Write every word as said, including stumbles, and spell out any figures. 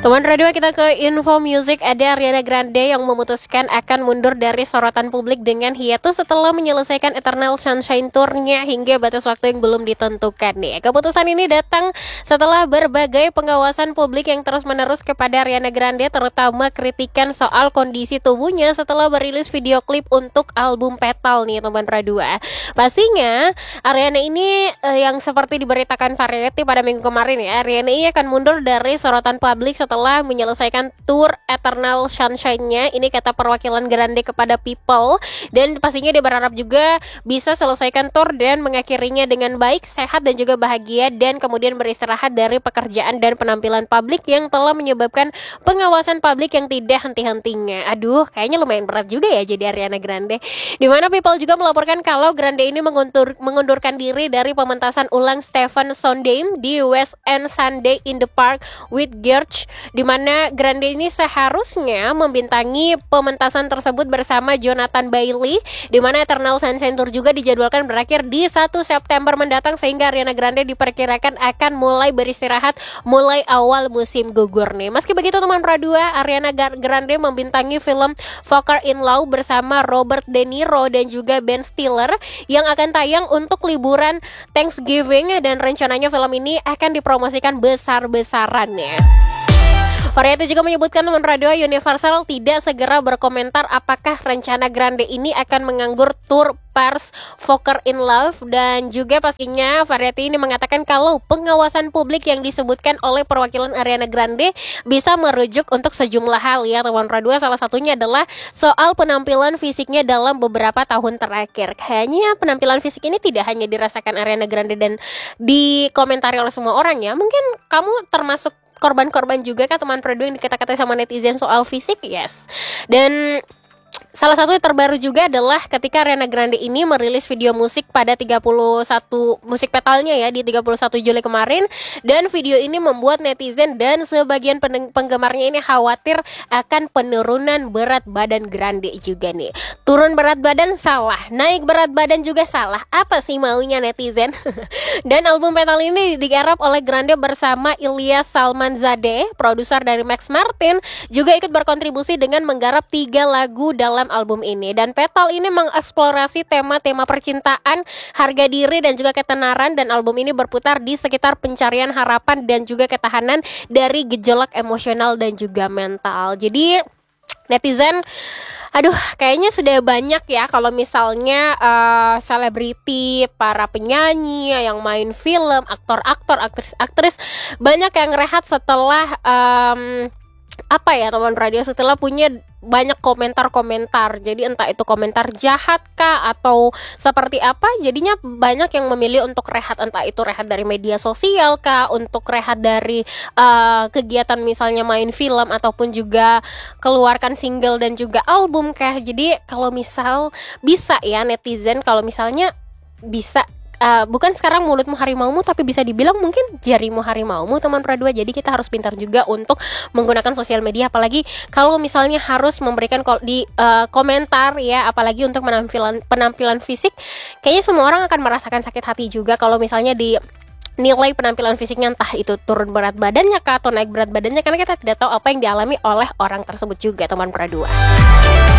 Teman radio, kita ke info music. Ada Ariana Grande yang memutuskan akan mundur dari sorotan publik dengan hiatus setelah menyelesaikan Eternal Sunshine Tour-nya hingga batas waktu yang belum ditentukan nih. Keputusan ini datang setelah berbagai pengawasan publik yang terus-menerus kepada Ariana Grande, terutama kritikan soal kondisi tubuhnya setelah merilis video klip untuk album Petal nih teman radio. Pastinya Ariana ini eh, yang seperti diberitakan Variety pada minggu kemarin ya, Ariana ini akan mundur dari sorotan publik setelah menyelesaikan tour Eternal Sunshine-nya. Ini kata perwakilan Grande kepada People, dan pastinya dia berharap juga bisa selesaikan tour dan mengakhirinya dengan baik, sehat dan juga bahagia, dan kemudian beristirahat dari pekerjaan dan penampilan publik yang telah menyebabkan pengawasan publik yang tidak henti-hentinya. Aduh, kayaknya lumayan berat juga ya jadi Ariana Grande. Dimana People juga melaporkan kalau Grande ini mengundur, mengundurkan diri dari pementasan ulang Stephen Sondheim di West End Sunday in the Park with George, di mana Grande ini seharusnya membintangi pementasan tersebut bersama Jonathan Bailey, di mana Eternal Sunshine Tour juga dijadwalkan berakhir di satu September mendatang, sehingga Ariana Grande diperkirakan akan mulai beristirahat mulai awal musim gugur nih. Meski begitu teman Pradua, Ariana Grande membintangi film Falling in Love bersama Robert De Niro dan juga Ben Stiller yang akan tayang untuk liburan Thanksgiving, dan rencananya film ini akan dipromosikan besar-besaran ya. Variety juga menyebutkan teman radio, Universal tidak segera berkomentar apakah rencana Grande ini akan menganggur tour pers Falling in Love, dan juga pastinya Variety ini mengatakan kalau pengawasan publik yang disebutkan oleh perwakilan Ariana Grande bisa merujuk untuk sejumlah hal ya teman radio. Salah satunya adalah soal penampilan fisiknya dalam beberapa tahun terakhir. Kayaknya penampilan fisik ini tidak hanya dirasakan Ariana Grande dan dikomentari oleh semua orang ya. Mungkin kamu termasuk korban-korban juga kan teman Pradua yang dikata-katai sama netizen soal fisik. Yes. Dan salah satu yang terbaru juga adalah ketika Ariana Grande ini merilis video musik pada tiga puluh satu musik petalnya ya di tiga puluh satu Juli kemarin, dan video ini membuat netizen dan sebagian penggemarnya ini khawatir akan penurunan berat badan Grande juga nih. Turun berat badan salah, naik berat badan juga salah. Apa sih maunya netizen? Dan album Petal ini digarap oleh Grande bersama Ilyas Salmanzadeh, produser dari Max Martin, juga ikut berkontribusi dengan menggarap tiga lagu dalam album ini. Dan Petal ini mengeksplorasi tema-tema percintaan, harga diri dan juga ketenaran, dan album ini berputar di sekitar pencarian harapan dan juga ketahanan dari gejolak emosional dan juga mental. Jadi netizen, aduh, kayaknya sudah banyak ya kalau misalnya uh, selebriti, para penyanyi yang main film, aktor-aktor, aktris-aktris, banyak yang rehat setelah um, apa ya teman radio, setelah punya banyak komentar-komentar. Jadi entah itu komentar jahat kah atau seperti apa, jadinya banyak yang memilih untuk rehat, entah itu rehat dari media sosial kah, untuk rehat dari uh, kegiatan misalnya main film ataupun juga keluarkan single dan juga album kah. Jadi kalau misal bisa ya netizen, kalau misalnya bisa Uh, bukan sekarang mulutmu harimaumu, tapi bisa dibilang mungkin jarimu harimaumu teman Pradua. Jadi kita harus pintar juga untuk menggunakan sosial media, apalagi kalau misalnya harus memberikan ko- di uh, komentar ya, apalagi untuk penampilan penampilan fisik. Kayaknya semua orang akan merasakan sakit hati juga kalau misalnya di nilai penampilan fisiknya, entah itu turun berat badannya kah atau naik berat badannya, karena kita tidak tahu apa yang dialami oleh orang tersebut juga teman Pradua.